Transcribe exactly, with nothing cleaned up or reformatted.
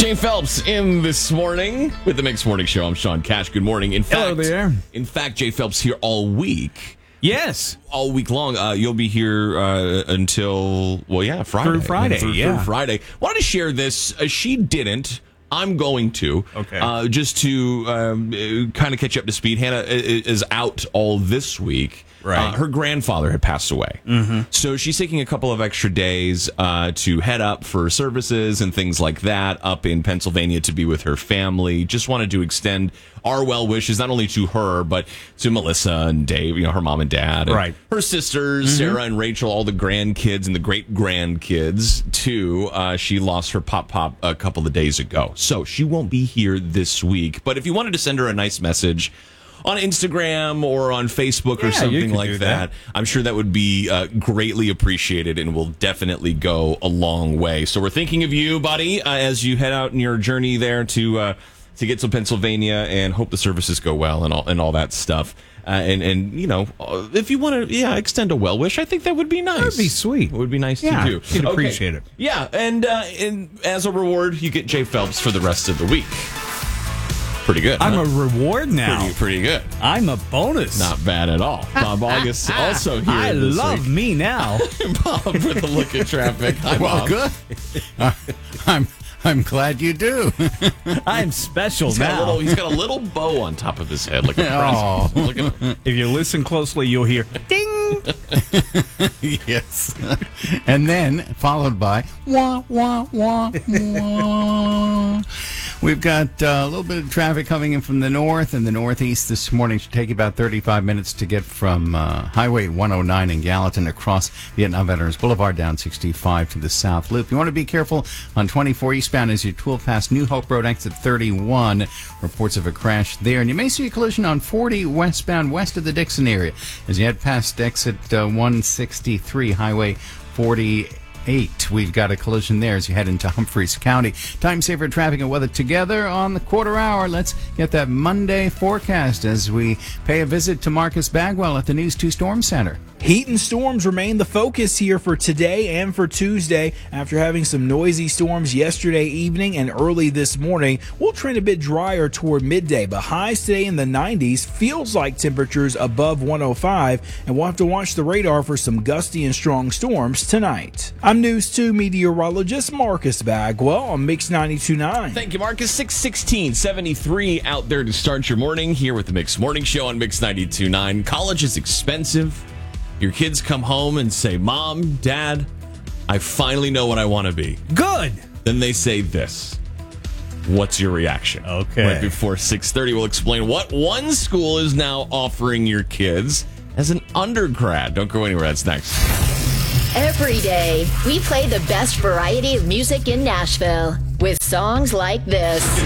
Jay Phelps in this morning with the Mix Morning Show. I'm Sean Cash. Good morning. In fact, Hello there. In fact, Jay Phelps here all week. Yes. All week long. Uh, you'll be here uh, until, well, yeah, Friday. Through Friday, through, yeah. Through Friday. Wanted to share this. Uh, she didn't. I'm going to. Okay. Uh, just to um, kind of catch you up to speed. Hannah is out all this week. Right. Uh, her grandfather had passed away. Mm-hmm. So she's taking a couple of extra days uh, to head up for services and things like that up in Pennsylvania to be with her family. Just wanted to extend our well wishes, not only to her, but to Melissa and Dave, you know, her mom and dad. And right. her sisters, mm-hmm. Sarah and Rachel, all the grandkids and the great-grandkids, too. Uh, she lost her pop-pop a couple of days ago. So she won't be here this week. But if you wanted to send her a nice message on Instagram or on Facebook yeah, or something like that. that. I'm sure that would be uh, greatly appreciated and will definitely go a long way. So we're thinking of you, buddy, uh, as you head out in your journey there to uh, to get to Pennsylvania, and hope the services go well and all and all that stuff. Uh, and and you know, if you want to, yeah, extend a well wish, I think that would be nice. That'd be sweet. It would be nice yeah, to do. You'd Okay. appreciate it. Yeah, and uh, and as a reward, you get Jay Phelps for the rest of the week. Pretty good. I'm huh? a reward now. Pretty, pretty good. I'm a bonus. Not bad at all. Bob August also here. I this love week. me now. Bob with a look at traffic. Hi, well, Bob. good. Uh, I'm I'm glad you do. I'm special He's got, a now. little, he's got a little bow on top of his head, like a Oh. present. Look at him. If you listen closely, you'll hear ding. Yes. And then followed by wah, wah, wah, wah. We've got uh, a little bit of traffic coming in from the north and the northeast this morning. Should take about thirty-five minutes to get from uh, Highway one oh nine in Gallatin across Vietnam Veterans Boulevard down sixty-five to the South Loop. You want to be careful on twenty-four eastbound as you tool past New Hope Road, exit thirty-one. Reports of a crash there. And you may see a collision on forty westbound west of the Dixon area as you head past exit uh, one sixty-three, Highway forty-eight. We've got a collision there as you head into Humphreys County. Time saver traffic and weather together on the quarter hour. Let's get that Monday forecast as we pay a visit to Marcus Bagwell at the News two Storm Center. Heat and storms remain the focus here for today and for Tuesday. After having some noisy storms yesterday evening and early this morning, we'll trend a bit drier toward midday, but highs today in the nineties. Feels like temperatures above one oh five, and we'll have to watch the radar for some gusty and strong storms tonight. I'm News two meteorologist Marcus Bagwell on Mix ninety-two point nine. Thank you, Marcus. six sixteen, seventy-three out there to start your morning here with the Mix Morning Show on Mix ninety-two point nine. College is expensive. Your kids come home and say, Mom, Dad, I finally know what I want to be. Good. Then they say this. What's your reaction? Okay. Right before six thirty, we'll explain what one school is now offering your kids as an undergrad. Don't go anywhere. That's next. Every day, we play the best variety of music in Nashville with songs like this.